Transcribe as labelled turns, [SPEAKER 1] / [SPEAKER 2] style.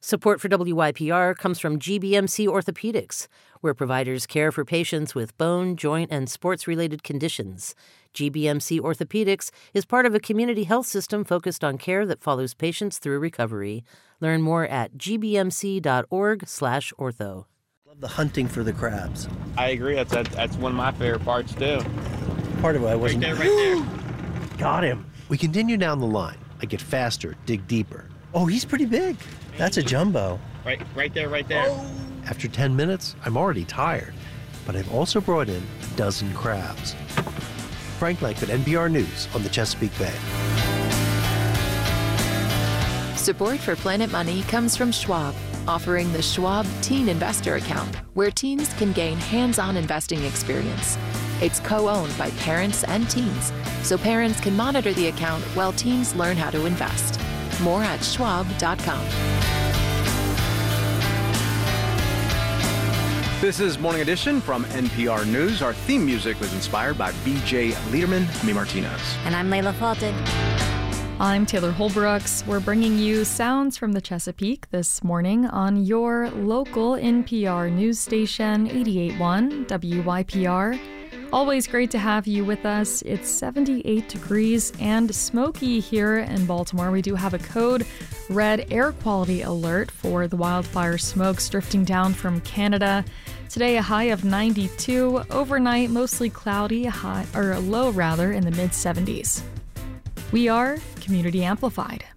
[SPEAKER 1] Support for WYPR comes from GBMC Orthopedics, where providers care for patients with bone, joint, and sports-related conditions. GBMC Orthopedics is part of a community health system focused on care that follows patients through recovery. Learn more at gbmc.org/ortho.
[SPEAKER 2] Love the hunting for the crabs.
[SPEAKER 3] I agree. That's one of my favorite parts, too.
[SPEAKER 2] Part of it I wasn't...
[SPEAKER 3] Right there.
[SPEAKER 2] Got him.
[SPEAKER 4] We continue down the line. I get faster, dig deeper.
[SPEAKER 2] Oh, he's pretty big. That's a jumbo.
[SPEAKER 3] Right there. Oh.
[SPEAKER 4] After 10 minutes, I'm already tired, but I've also brought in a dozen crabs. Frank Langford, NPR News on the Chesapeake Bay.
[SPEAKER 5] Support for Planet Money comes from Schwab, offering the Schwab Teen Investor Account, where teens can gain hands-on investing experience. It's co-owned by parents and teens, so parents can monitor the account while teens learn how to invest. More at schwab.com.
[SPEAKER 6] This is Morning Edition from NPR News. Our theme music was inspired by B.J. Liederman, Me Martinez.
[SPEAKER 7] And I'm Layla Fulton.
[SPEAKER 8] I'm Taylor Holbrooks. We're bringing you sounds from the Chesapeake this morning on your local NPR news station, 88.1 WYPR. Always great to have you with us. It's 78 degrees and smoky here in Baltimore. We do have a code red air quality alert for the wildfire smokes drifting down from Canada. Today, a high of 92. Overnight, mostly cloudy, a low in the mid-70s. We are Community Amplified.